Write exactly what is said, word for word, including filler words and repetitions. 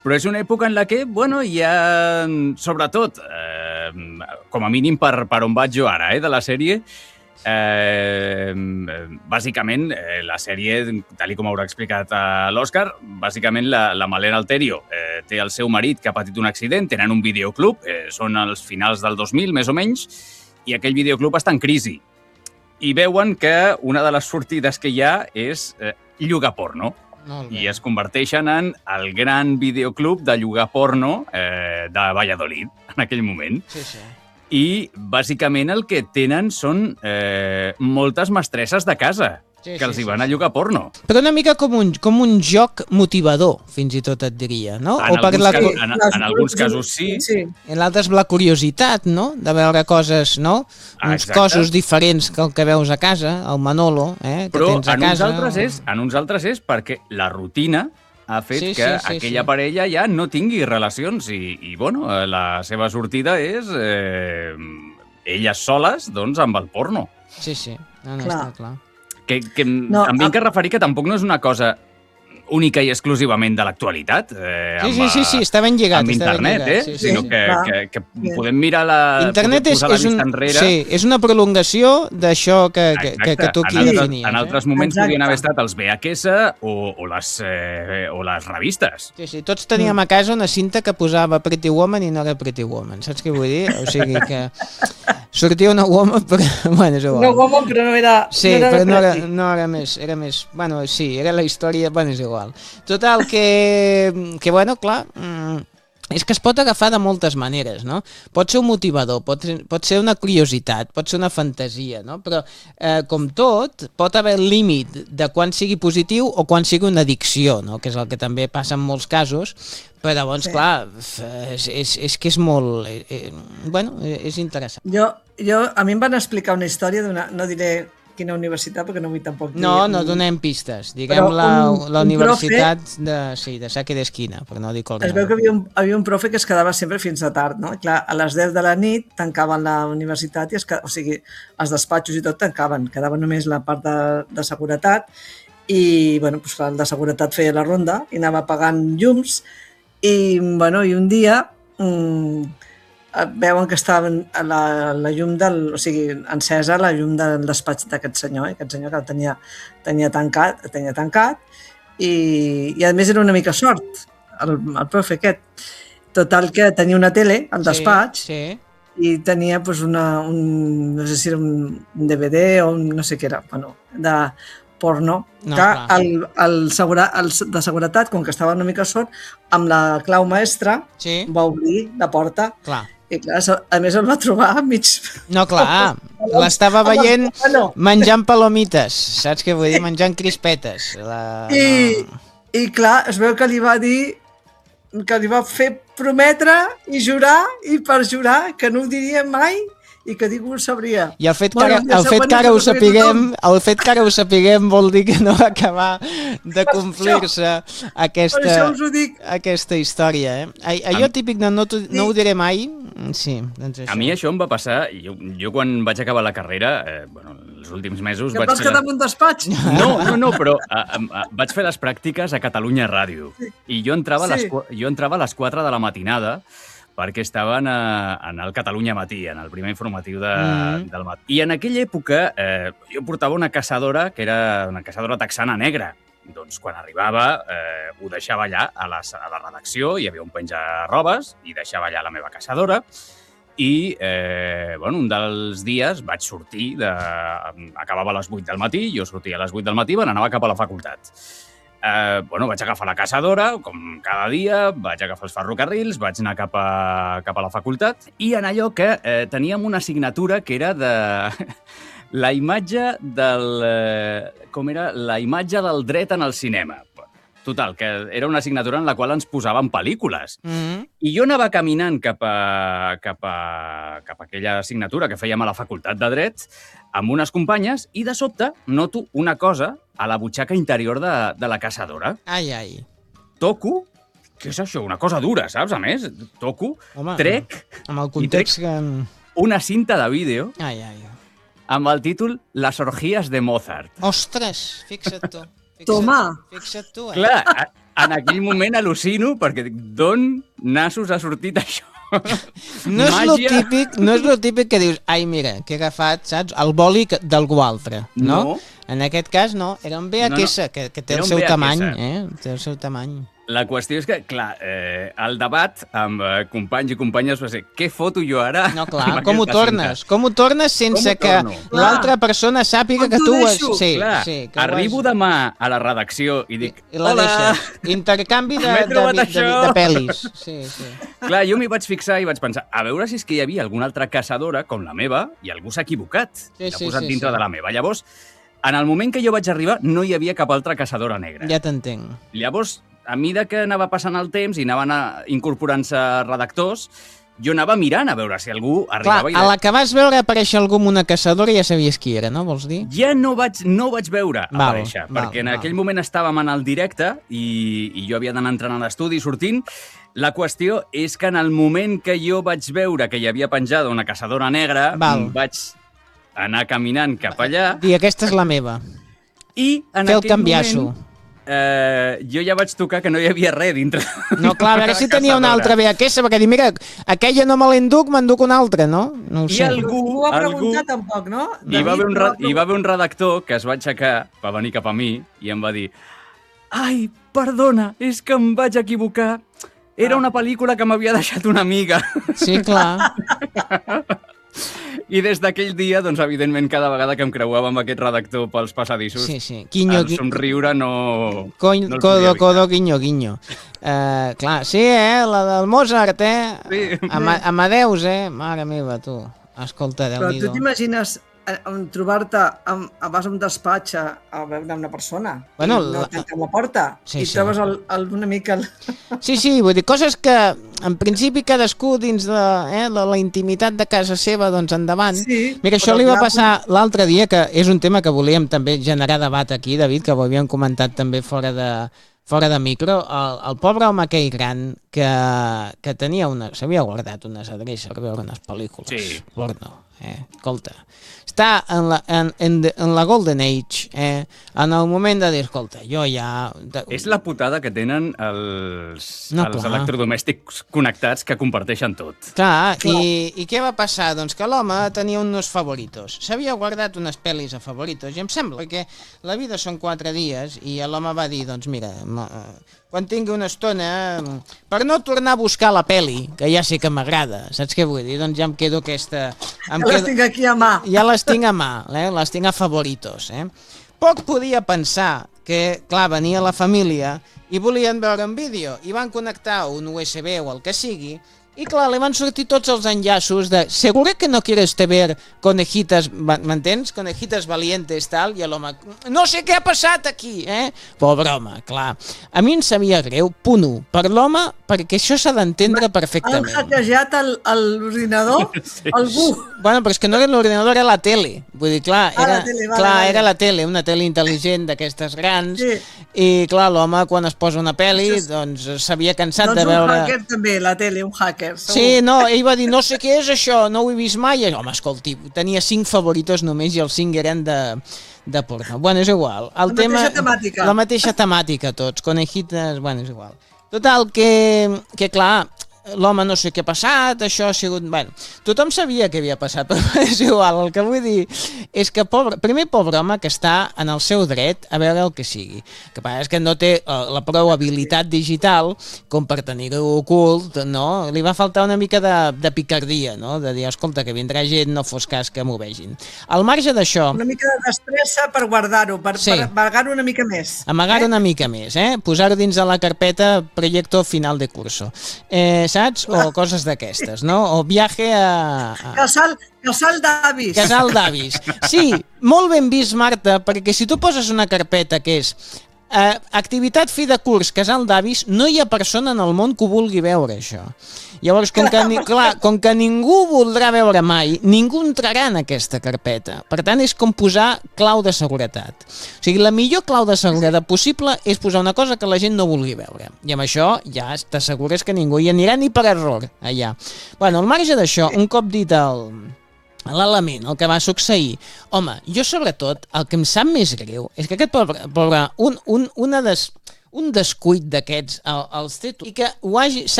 Però és una època en la que, bueno, hi ha, sobretot, eh, com a mínim per, per on vaig jo ara, eh, de la sèrie, eh, bàsicament, eh, la sèrie, tal com haurà explicat eh, l'Òscar, bàsicament la, la Malena Alterio eh, té el seu marit que ha patit un accident, tenen un videoclub, eh, són els finals del dos mil, més o menys, i aquell videoclub està en crisi. I veuen que una de les sortides que hi ha és eh, llogar porno. I es converteixen en el gran videoclub de llogar porno eh, de Valladolid, en aquell moment. Sí, sí. I, bàsicament, el que tenen són eh, moltes mestresses de casa, sí, que els sí, hi van sí, a llogar porno. Però una mica com un, com un joc motivador, fins i tot et diria, no? En, o per alguns, la... casos, en, en alguns casos sí. sí. En l'altre és la curiositat, no? De veure coses, no? Ah, uns cossos diferents que el que veus a casa, el Manolo, eh, que Però tens a en casa. Uns altres és, en uns altres és perquè la rutina ha fet sí, que sí, sí, aquella sí. parella ja no tingui relacions i, i bueno, la seva sortida és eh, elles soles, doncs, amb el porno. Sí, sí, no, no, clar. està clar. Que, que no, em vinc a referir que tampoc no és una cosa única i exclusivament de l'actualitat. Eh, sí, sí, sí, sí, està ben lligat. Amb internet, lligat, eh? Sí, sí, sinó sí. que, que, que podem mirar la... Internet és, posar la és, un, vista enrere. sí, és una prolongació d'això que, que, que, que tu aquí en altres, definies. En altres eh? moments Exacte. podien haver estat els V H S o, o, les, eh, o les revistes. Sí, sí, tots teníem a casa una cinta que posava Pretty Woman i no era Pretty Woman, saps què vull dir? O sigui que sortia una woman, però bueno, és igual. Una woman, però no era... Sí, no era però no era, pretty. no era més, era més... Bueno, sí, era la història... Bueno, és igual. Total, que, que bueno, clar... Mm, és que es pot agafar de moltes maneres, no? Pot ser un motivador, pot, pot ser una curiositat, pot ser una fantasia, no? Però, eh, com tot, pot haver el límit de quan sigui positiu o quan sigui una addicció, no? Que és el que també passa en molts casos, però llavors, sí. clar, és, és, és que és molt... Eh, eh, bueno, és interessant. Jo, jo, a mi em van explicar una història d'una... No diré quina universitat, perquè no vull tampoc dir... No, no donem pistes. Diguem Però la, un- la un universitat de, sí, de Saque d'Esquina, per no dir qual. Es veu que havia un, havia un profe que es quedava sempre fins a tard, no? I clar, a les deu de la nit tancaven la universitat, i es, qued- o sigui, els despatxos i tot tancaven, quedava només la part de, de seguretat i, bueno, doncs, clar, el de seguretat feia la ronda i anava apagant llums i, bueno, i un dia mmm, veuen que estava la, la llum del, o sigui, encesa la llum del despatx d'aquest senyor, eh? Aquest senyor que el tenia, tenia tancat, el tenia tancat i, i a més era una mica sort, el, el profe aquest. Total, que tenia una tele al despatx Sí, sí. i tenia pues, una, un, no sé si era un D V D o un, no sé què era, bueno, de porno, No, que clar. el, el, segura, el de seguretat, com que estava una mica sort, amb la clau mestra Sí, va obrir la porta clar. i clar, a més el va trobar mig... No, clar, l'estava veient Bueno, menjant palomites, saps què vull dir? Menjant crispetes. La... i, i clar, es veu que li va dir que li va fer prometre i jurar i perjurar que no ho diria mai i que ningú ho sabria. I el fet que Bueno, ara, el dia el fet següent que ara ho ho sabia sapiguem, tothom. el fet que ara ho sapiguem vol dir que no va acabar de complir-se Per això aquesta, us ho dic. aquesta història, eh? A- Allò Am- típic de no, t'ho- no ho diré mai, sí, doncs això. A mi això em va passar, jo, jo quan vaig acabar la carrera, eh, bueno, els últims mesos... Que et vaig vas fer quedar la- en un despatx? No, no, no, però a, a, a, vaig fer les pràctiques a Catalunya Ràdio i jo entrava, a les, Sí. qua- jo entrava a les quatre de la matinada perquè estaven a, en el Catalunya Matí, en el primer informatiu de, Mhm. del matí. I en aquella època eh, jo portava una caçadora que era una caçadora texana negra. Doncs quan arribava eh, ho deixava allà a la, a la redacció, hi havia un penjarrobes i deixava allà la meva caçadora i eh, bueno, un dels dies vaig sortir, de, acabava a les vuit del matí, jo sortia a les vuit del matí i anava cap a la facultat. Eh, bueno, vaig agafar la caçadora, com cada dia, vaig agafar els ferrocarrils, vaig anar cap a, cap a la facultat i en allò que eh, teníem una assignatura que era de... la imatge del... Eh, com era? La imatge del dret en el cinema. Total, que era una assignatura en la qual ens posaven pel·lícules. Mhm. I jo anava caminant cap a, cap, a, cap a aquella assignatura que fèiem a la Facultat de Dret amb unes companyes i de sobte noto una cosa a la butxaca interior de, de la caçadora. Ai, ai. Toco, què és això? Una cosa dura, saps? A més, toco, Home, trec amb el context que... una cinta de vídeo Ai, ai. amb el títol Les orgías de Mozart. Ostres, fixa't tu. Fixa't, Toma. Fixa't tu, eh? Clar, a, en aquell moment al·lucino perquè dic, d'on nassos ha sortit això? No és lo típic, no és lo típic que dius, ai, mira, que he agafat, saps, el boli que- d'algú altre, no? No. En aquest cas, no, era un V H S, No, no. que, que té Era el un seu V H S. tamany, eh? Té el seu tamany. La qüestió és que, clar, eh, el debat amb eh, companys i companyes va ser què foto jo ara? No, clar, amb com ho aquesta tornes? cinta? Com ho tornes sense Com ho que torno? l'altra persona sàpiga Com que t'ho tu... has- deixo? Sí, Clar, sí, que ho arribo has- demà a la redacció i dic, I la hola! deixes. Intercanvi de, M'he de, trobat de, de, això. de pel·lis. Sí, sí. Clar, jo m'hi vaig fixar i vaig pensar, a veure si és que hi havia alguna altra caçadora com la meva i algú s'ha equivocat. Sí, L'ha sí, posat sí, dintre sí. de la meva. Llavors, en el moment que jo vaig arribar, no hi havia cap altra caçadora negra. Ja t'entenc. Llavors, a mida que anava passant el temps i anaven a- incorporant-se redactors, jo anava mirant a veure si algú Clar, arribava i a la que vas veure aparèixer algú amb una caçadora ja sabies qui era, no? Vols dir? ja no vaig, no ho vaig veure Val, aparèixer, val, perquè en val. aquell moment estàvem en el directe i, i jo havia d'anar entrant a l'estudi i sortint. La qüestió és que en el moment que jo vaig veure que hi havia penjada una caçadora negra, Val. vaig anar caminant cap allà Dir, aquesta és la meva. i en Fer el aquell canviasso. moment eh, jo ja vaig tocar que no hi havia res dintre. No, clar, a veure si de la tenia una caçadora. altra V H S, perquè dir, mira, aquella no me l'enduc, m'enduc una altra, no? No ho I sé. algú, Ho va algú, preguntar tampoc, no? hi va, haver un, David, re- hi va haver un redactor que es va aixecar, va venir cap a mi i em va dir ai, perdona, és que em vaig equivocar. Era una pel·lícula que m'havia deixat una amiga. Sí, clar. I des d'aquell dia, doncs, evidentment, cada vegada que em creuava amb aquest redactor pels passadissos, Sí, sí. Quiño, el somriure no... Coñ, no el codo, podia evitar. codo, guinyo, guinyo. Uh, clar, sí, eh? La del Mozart, eh? Sí. Ama Amadeus, eh? Mare meva, tu. Escolta, Però tu Déu-n'hi-do. t'imagines eh, en trobar-te, amb- vas a un despatx a, a veure una persona Bueno, i no la- tanquen la porta Sí, i sí. trobes el, el, una mica... El... Sí, sí, vull dir, coses que en principi cadascú dins de eh, la, la intimitat de casa seva, doncs endavant. Sí, Mira, això però li va clar, passar l'altre dia, que és un tema que volíem també generar debat aquí, David, que ho havíem comentat també fora de, fora de micro. El, el pobre home aquell gran que, que tenia una... s'havia guardat unes adreces per veure unes pel·lícules. Sí. Porno, eh? Escolta, està en la, en, en, the- en la Golden Age, eh? En el moment de dir, escolta, jo ja... De... És la putada que tenen els, No, els clar. electrodomèstics connectats que comparteixen tot. Clar, i, i què va passar? Doncs que l'home tenia uns favoritos. S'havia guardat unes pel·lis a favoritos, i em sembla que la vida són quatre dies, i l'home va dir, doncs mira, ma- quan tingui una estona, per no tornar a buscar la pel·li, que ja sé que m'agrada, saps què vull dir? Doncs ja em quedo aquesta... Em Ja les quedo... tinc aquí a mà. Ja les tinc a mà, eh? Les tinc a favoritos. Eh? Poc podia pensar que, clar, venia la família i volien veure un vídeo i van connectar un U S B o el que sigui i, clar, li van sortir tots els enllaços de «Seguro que no quieres te ver conejitas, m'entens? Conejitas valientes, tal», i l'home «No sé què ha passat aquí, eh?» Pobre home, clar. A mi em sabia greu, punt u, per l'home, perquè això s'ha d'entendre Han perfectament. hackejat el- el- l'ordinador algú. Bueno, però és que no era l'ordinador, era la tele. Vull dir, clar, Ah, era, la tele, vale, clar, vale. era la tele, una tele intel·ligent d'aquestes grans, Sí. i clar, l'home quan es posa una pel·li, Això és- doncs s'havia cansat Doncs de un veure... hacker també, la tele, un hacker. Segur. Sí, no, ell va dir, no sé què és això, no ho he vist mai. Home, escolti, tenia cinc favoritos només i els cinc eren de, de porno. Bueno, és igual. El La tema, mateixa temàtica. La mateixa temàtica, tots. Conejitas, bueno, és igual. Total, que, que clar, l'home no sé què ha passat, això ha sigut... Bueno, tothom sabia què havia passat, però és igual. El que vull dir és que, pobre, primer, pobre home que està en el seu dret a veure el que sigui. El que passa és que no té eh, la prou habilitat digital com per tenir-ho ocult, no? Li va faltar una mica de, de picardia, no? De dir, escolta, que vindrà gent, no fos cas que m'ho vegin. Al marge d'això... Una mica de destressa per guardar-ho, per, Sí. per amagar-ho una mica més. Amagar una mica més, eh? Posar-ho dins de la carpeta proyecto final de curso. Eh, saps? O coses d'aquestes, no? O viaje a... a... Casal, casal d'avis. Casal d'avis. Sí, molt ben vist, Marta, perquè si tu poses una carpeta que és eh, activitat fi de curs, casal d'avis, no hi ha persona en el món que ho vulgui veure, això. Llavors, com que, ni, clar, com que ningú voldrà veure mai, ningú entrarà en aquesta carpeta. Per tant, és com posar clau de seguretat. O sigui, la millor clau de seguretat possible és posar una cosa que la gent no vulgui veure. I amb això ja t'assegures que ningú hi anirà ni per error, allà. Bueno, al marge d'això, un cop dit el... l'element, el que va succeir. Home, jo sobretot, el que em sap més greu és que aquest pobre, pobre un, un, una des, un descuit d'aquests el, els té... I que ho hagi,